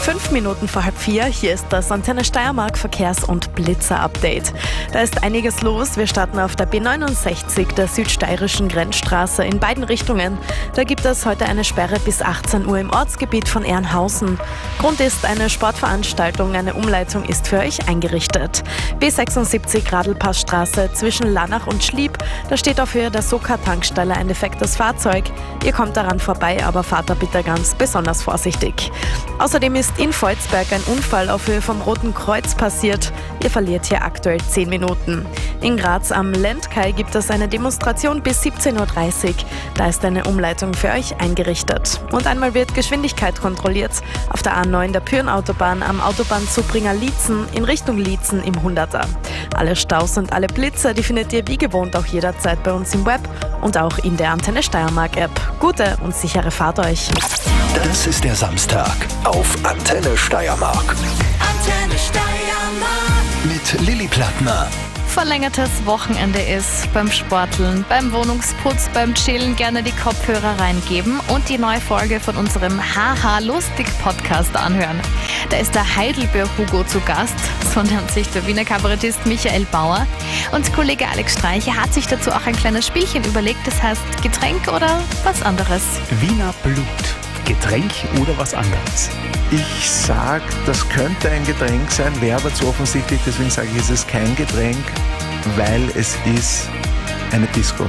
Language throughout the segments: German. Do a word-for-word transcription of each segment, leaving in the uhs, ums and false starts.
Fünf Minuten vor halb vier, hier ist das Antenne Steiermark Verkehrs- und Blitzer-Update. Da ist einiges los. Wir starten auf der B neunundsechzig, der südsteirischen Grenzstraße, in beiden Richtungen. Da gibt es heute eine Sperre bis achtzehn Uhr im Ortsgebiet von Ehrenhausen. Grund ist eine Sportveranstaltung, eine Umleitung ist für euch eingerichtet. B sechsundsiebzig Radlpassstraße zwischen Lannach und Schlieb, da steht auf Höhe der Soka-Tankstelle ein defektes Fahrzeug. Ihr kommt daran vorbei, aber fahrt da bitte ganz besonders vorsichtig. Außerdem ist in Volzberg ein Unfall auf Höhe vom Roten Kreuz passiert. Ihr verliert hier aktuell zehn Minuten. In Graz am Lendkai gibt es eine Demonstration bis siebzehn Uhr dreißig. Da ist eine Umleitung für euch eingerichtet. Und einmal wird Geschwindigkeit kontrolliert. Auf der A neun der Pyrn-Autobahn am Autobahnzubringer Liezen in Richtung Liezen im Hunderter. Alle Staus und alle Blitzer, die findet ihr wie gewohnt auch jederzeit bei uns im Web und auch in der Antenne Steiermark App. Gute und sichere Fahrt euch. Das ist der Samstag auf Antenne Steiermark. Antenne Steiermark. Mit Lilly Plattner. Verlängertes Wochenende ist, beim Sporteln, beim Wohnungsputz, beim Chillen gerne die Kopfhörer reingeben und die neue Folge von unserem Haha Lustig Podcast anhören. Da ist der Heidelbeer-Hugo zu Gast, so nennt sich der Wiener Kabarettist Michael Bauer. Und Kollege Alex Streicher hat sich dazu auch ein kleines Spielchen überlegt, das heißt Getränk oder was anderes. Wiener Blut. Getränk oder was anderes? Ich sag, das könnte ein Getränk sein, wäre aber zu offensichtlich, deswegen sage ich, es ist kein Getränk, weil es ist eine Disco.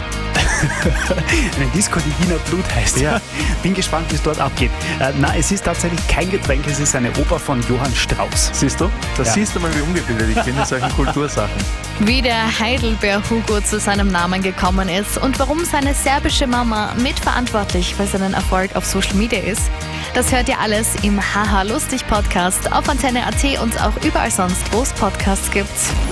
Eine Disco, die Wiener Blut heißt. Ja. Bin gespannt, wie es dort abgeht. Äh, nein, es ist tatsächlich kein Getränk, es ist eine Oper von Johann Strauss. Siehst du? Da Ja. siehst du mal, wie ungebildet ich bin in solchen Kultursachen. Wie der Heidelbeer-Hugo zu seinem Namen gekommen ist und warum seine serbische Mama mitverantwortlich für seinen Erfolg auf Social Media ist, das hört ihr alles im Haha Lustig Podcast auf Antenne Punkt A T und auch überall sonst, wo es Podcasts gibt.